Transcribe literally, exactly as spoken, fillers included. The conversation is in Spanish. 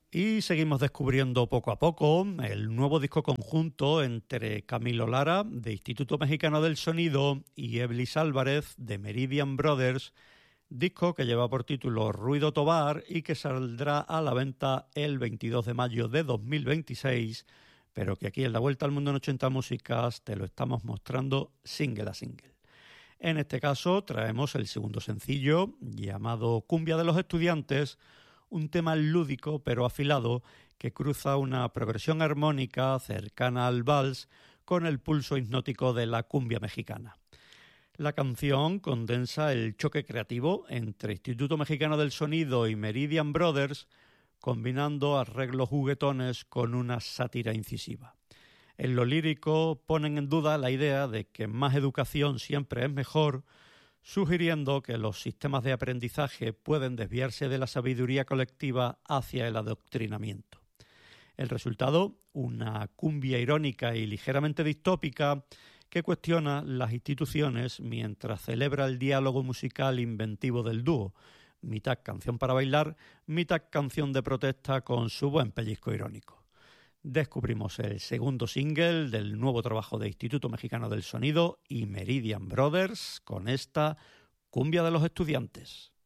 Y seguimos descubriendo poco a poco el nuevo disco conjunto entre Camilo Lara, de Instituto Mexicano del Sonido, y Eblis Álvarez, de Meridian Brothers, disco que lleva por título Ruido Tobar y que saldrá a la venta el veintidós de mayo de dos mil veintiséis, pero que aquí en La Vuelta al Mundo en ochenta Músicas te lo estamos mostrando single a single. En este caso traemos el segundo sencillo, llamado Cumbia de los Estudiantes, un tema lúdico pero afilado que cruza una progresión armónica cercana al vals con el pulso hipnótico de la cumbia mexicana. La canción condensa el choque creativo entre Instituto Mexicano del Sonido y Meridian Brothers, combinando arreglos juguetones con una sátira incisiva. En lo lírico ponen en duda la idea de que más educación siempre es mejor, sugiriendo que los sistemas de aprendizaje pueden desviarse de la sabiduría colectiva hacia el adoctrinamiento. El resultado, una cumbia irónica y ligeramente distópica que cuestiona las instituciones mientras celebra el diálogo musical inventivo del dúo, mitad canción para bailar, mitad canción de protesta con su buen pellizco irónico. Descubrimos el segundo single del nuevo trabajo de Instituto Mexicano del Sonido y Meridian Brothers con esta Cumbia de los Estudiantes.